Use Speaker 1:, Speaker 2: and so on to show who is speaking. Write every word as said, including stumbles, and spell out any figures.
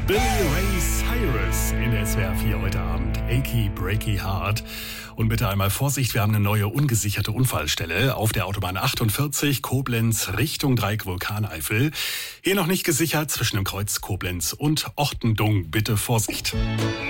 Speaker 1: Billy Ray Cyrus in der S W R vier heute Abend. Achy Breaky Heart. Und bitte einmal Vorsicht, wir haben eine neue ungesicherte Unfallstelle auf der Autobahn achtundvierzig Koblenz Richtung Dreieck Vulkaneifel. Hier noch nicht gesichert zwischen dem Kreuz Koblenz und Ortendung. Bitte Vorsicht.